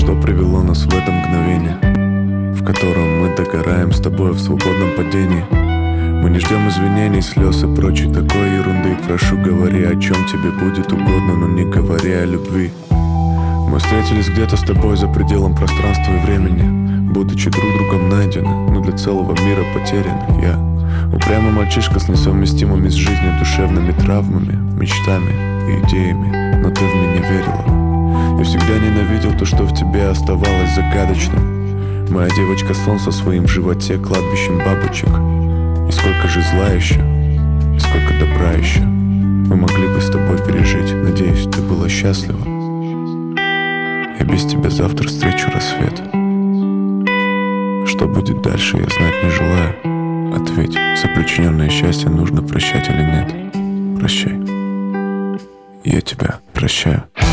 Что привело нас в это мгновение, в котором мы догораем с тобой в свободном падении? Мы не ждем извинений, слез и прочей такой ерунды. Прошу, говори, о чем тебе будет угодно, но не говори о любви. Мы встретились где-то с тобой за пределом пространства и времени, будучи друг другом найдены, но для целого мира потеряны. Я упрямый мальчишка с несовместимыми с жизнью душевными травмами, мечтами и идеями, но ты в меня верила. Я всегда ненавидел то, что в тебе оставалось загадочным. Моя девочка-солнце в своем животе кладбищем бабочек. И сколько же зла еще, и сколько добра еще мы могли бы с тобой пережить. Надеюсь, ты была счастлива. Я без тебя завтра встречу рассвет. Что будет дальше, я знать не желаю. Ответь, за причиненное счастье нужно прощать или нет? Прощай. Я тебя прощаю.